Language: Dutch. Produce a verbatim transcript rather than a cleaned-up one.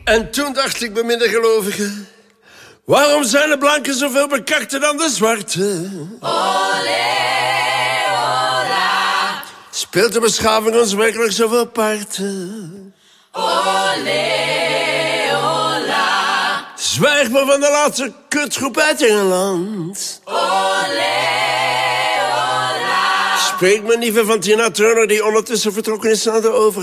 En toen dacht ik bij middengelovigen... waarom zijn de blanken zoveel bekakter dan de zwarte? Olé, ola. Speelt de beschaving ons werkelijk zoveel parten? Olé, ola. Zwijg maar van de laatste kutgroep uit Engeland. Olé, ola. Spreek me niet van Tina Turner die ondertussen vertrokken is naar de over.